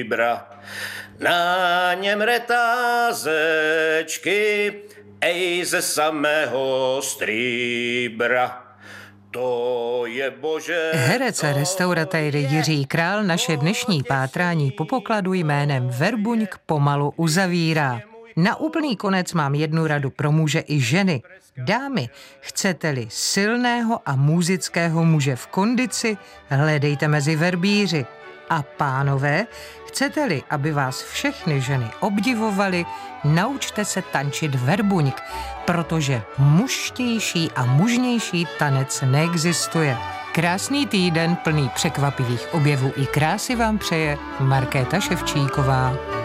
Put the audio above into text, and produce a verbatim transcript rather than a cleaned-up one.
stříbra, na něm retázečky, ej ze samého stříbra. To je bože... Herec a restauratér Jiří Král naše dnešní pátrání po pokladu jménem Verbuňk pomalu uzavírá. Na úplný konec mám jednu radu pro muže i ženy. Dámy, chcete-li silného a muzického muže v kondici, hledejte mezi verbíři. A pánové, chcete-li, aby vás všechny ženy obdivovaly, naučte se tančit verbuňk, protože mužštější a mužnější tanec neexistuje. Krásný týden plný překvapivých objevů i krásy vám přeje Markéta Ševčíková.